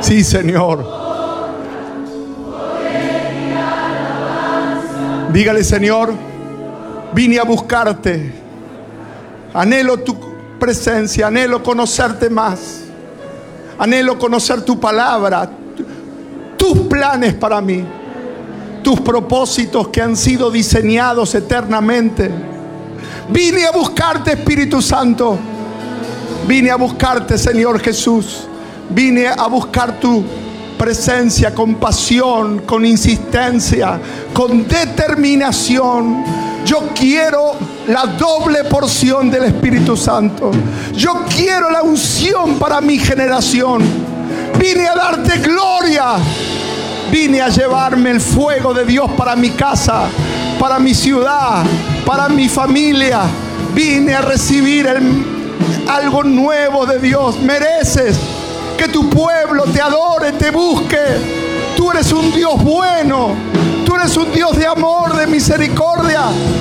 Sí, Señor. Dígale: Señor, vine a buscarte. Anhelo tu presencia, anhelo conocerte más. Anhelo conocer tu palabra, tus planes para mí, tus propósitos que han sido diseñados eternamente. Vine a buscarte, Espíritu Santo. Vine a buscarte, Señor Jesús. Vine a buscar tu presencia con pasión, con insistencia, con determinación. Yo quiero la doble porción del Espíritu Santo. Yo quiero la unción para mi generación. Vine a darte gloria. Vine a llevarme el fuego de Dios para mi casa, para mi ciudad, para mi familia. Vine a recibir algo nuevo de Dios. Mereces que tu pueblo te adore, te busque. Tú eres un Dios bueno. Tú eres un Dios de amor, de misericordia.